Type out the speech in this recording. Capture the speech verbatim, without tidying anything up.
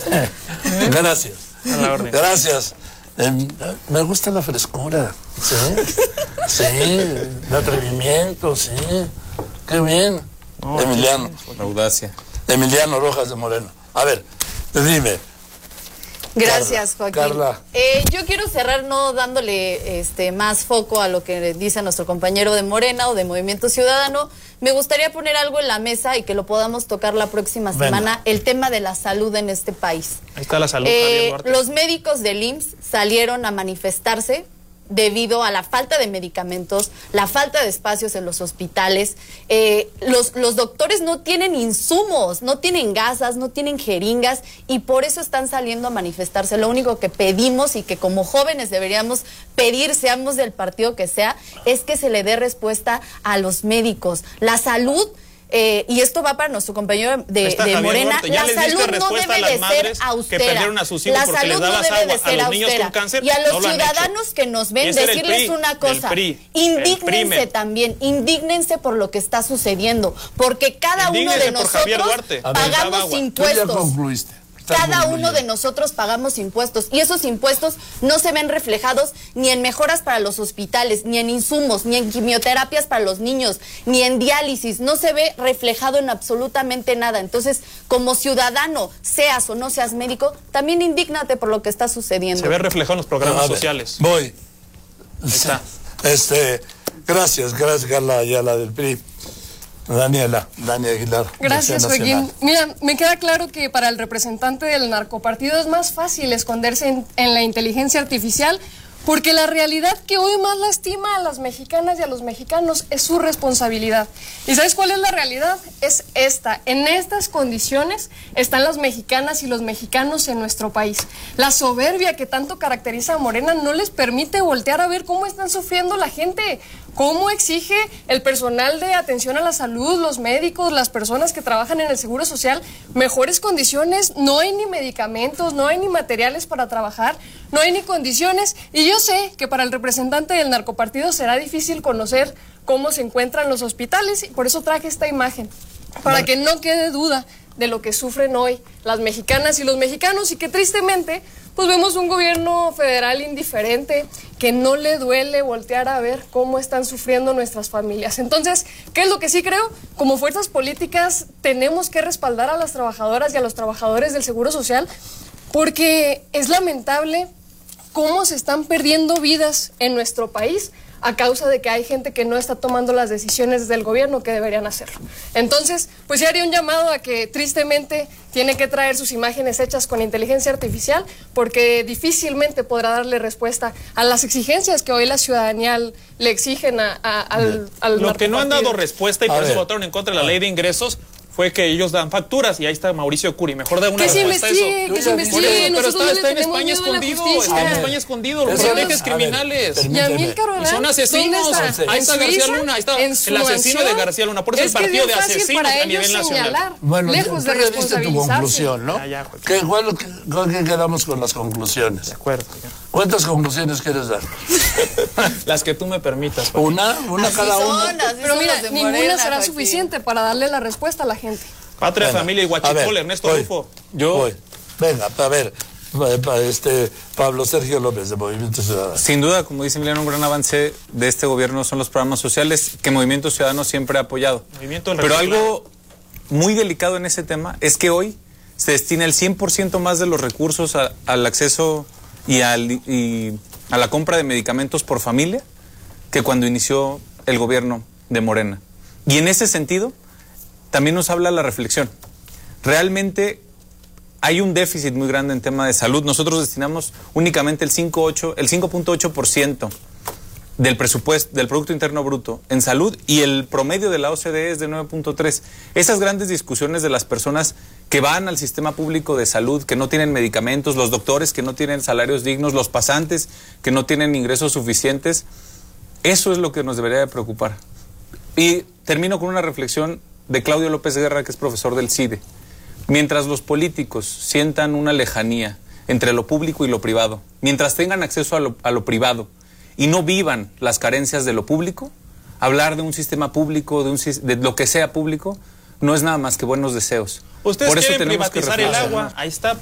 Gracias. A la orden. Gracias. Eh, me gusta la frescura. Sí. Sí. El atrevimiento, sí. Qué bien. No, Emiliano. La audacia. Emiliano Rojas de Moreno. A ver, dime. Gracias, Carla, Joaquín. Carla. Eh, yo quiero cerrar no dándole este, más foco a lo que dice nuestro compañero de Morena o de Movimiento Ciudadano. Me gustaría poner algo en la mesa y que lo podamos tocar la próxima Venga. semana, el tema de la salud en este país. Ahí está la salud, Eh, Javier Duarte. los médicos del I M S S salieron a manifestarse debido a la falta de medicamentos, la falta de espacios en los hospitales. Eh, los, los doctores no tienen insumos, no tienen gasas, no tienen jeringas y por eso están saliendo a manifestarse. Lo único que pedimos y que como jóvenes deberíamos pedir, seamos del partido que sea, es que se le dé respuesta a los médicos. La salud... Eh, y esto va para nuestro compañero de, Está de Javier Morena, Duarte. Ya la les diste salud no respuesta debe a las de ser madres que austera. perdieron a sus hijos La porque les salud no dabas debe agua de a ser los niños austera. con cáncer. Y a los No lo han ciudadanos hecho. que nos ven, Ese era el decirles P R I, una cosa, el P R I, indígnense el P R I. también, indígnense por lo que está sucediendo, porque cada uno Indígnense de por Javier nosotros Duarte. pagamos Agua. Tú ya impuestos. concluiste. Estás Cada uno concluyendo. de nosotros pagamos impuestos y esos impuestos no se ven reflejados ni en mejoras para los hospitales, ni en insumos, ni en quimioterapias para los niños, ni en diálisis. No se ve reflejado en absolutamente nada. Entonces, como ciudadano, seas o no seas médico, también indígnate por lo que está sucediendo. Se ve reflejado en los programas A ver, sociales. Voy. está. Este, gracias, gracias, Carla Ayala del P R I. Daniela, Dani Aguilar. Gracias, Acción Nacional. Joaquín. Mira, me queda claro que para el representante del narcopartido es más fácil esconderse en, en la inteligencia artificial, porque la realidad que hoy más lastima a las mexicanas y a los mexicanos es su responsabilidad. ¿Y sabes cuál es la realidad? Es esta. En estas condiciones están las mexicanas y los mexicanos en nuestro país. La soberbia que tanto caracteriza a Morena no les permite voltear a ver cómo están sufriendo la gente. ¿Cómo exige el personal de atención a la salud, los médicos, las personas que trabajan en el Seguro Social, mejores condiciones? No hay ni medicamentos, no hay ni materiales para trabajar, no hay ni condiciones. Y yo sé que para el representante del narcopartido será difícil conocer cómo se encuentran los hospitales y por eso traje esta imagen, para que no quede duda de lo que sufren hoy las mexicanas y los mexicanos y que tristemente pues vemos un gobierno federal indiferente que no le duele voltear a ver cómo están sufriendo nuestras familias. Entonces, ¿qué es lo que sí creo? Como fuerzas políticas tenemos que respaldar a las trabajadoras y a los trabajadores del Seguro Social porque es lamentable cómo se están perdiendo vidas en nuestro país a causa de que hay gente que no está tomando las decisiones del gobierno que deberían hacerlo. Entonces, pues sí haría un llamado a que tristemente tiene que traer sus imágenes hechas con inteligencia artificial porque difícilmente podrá darle respuesta a las exigencias que hoy la ciudadanía le exigen a, a, al, al Lo que no han dado respuesta y A por eso ver. votaron en contra de la ley de ingresos fue que ellos dan facturas y ahí está Mauricio Curi. Mejor da una Que se respuesta a investigue, eso. que se Por investigue. eso, pero Nosotros está, no está le en tenemos España miedo a la escondido, justicia. está en A ver. España escondido, los Eso es- personajes a ver, criminales. permíteme. Yamil Carolan, Y son asesinos. ¿dónde está? Ahí ¿En está García Suiza? Luna, ahí está ¿En su el asesino mansión? de García Luna. Por eso Es el que partido es de bien fácil asesinos para a nivel ellos nacional. señalar, Bueno, lejos tú de ya diste tu responsabilizarse. conclusión, ¿no? Ya, ya, Joaquín. ¿Qué, cuál- qué- ¿Con qué quedamos con las conclusiones? De acuerdo. ya. ¿Cuántas conclusiones quieres dar? Las que tú me permitas. Joaquín. ¿Una? ¿Una Así cada son, una? así Pero son mira, los de ninguna Morena, será Joaquín. suficiente para darle la respuesta a la gente. Patria, Bueno, familia y a ver, Huachicol, Ernesto voy. Rufo. Yo, Voy. Venga, a ver, pa- pa- este, Pablo Sergio López de Movimiento Ciudadano. sin duda, como dice Emiliano, un gran avance de este gobierno son los programas sociales que Movimiento Ciudadano siempre ha apoyado. Movimiento del Pero reciclaje. algo muy delicado en ese tema es que hoy se destina el cien por ciento más de los recursos a- al acceso y, al, y a la compra de medicamentos por familia que cuando inició el gobierno de Morena. Y en ese sentido, también nos habla la reflexión. Realmente hay un déficit muy grande en tema de salud. Nosotros destinamos únicamente el cinco punto ocho por ciento del presupuesto, del Producto Interno Bruto en salud y el promedio de la O C D E es de nueve punto tres. Esas grandes discusiones de las personas que van al sistema público de salud, que no tienen medicamentos, los doctores que no tienen salarios dignos, los pasantes que no tienen ingresos suficientes, eso es lo que nos debería de preocupar. Y termino con una reflexión de Claudio López Guerra, que es profesor del C I D E. Mientras los políticos sientan una lejanía entre lo público y lo privado, mientras tengan acceso a lo, a lo privado y no vivan las carencias de lo público, hablar de un sistema público, de, un, de lo que sea público, no es nada más que buenos deseos. Ustedes Por eso quieren tenemos que privatizar el reflexionar. agua, ahí está.